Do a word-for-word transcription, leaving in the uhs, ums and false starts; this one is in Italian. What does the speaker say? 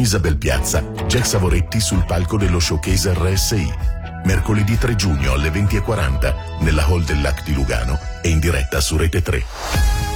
Isabel Piazza, Jack Savoretti sul palco dello showcase R S I. Mercoledì tre giugno alle venti e quaranta nella hall dell'A C di Lugano e in diretta su Rete tre.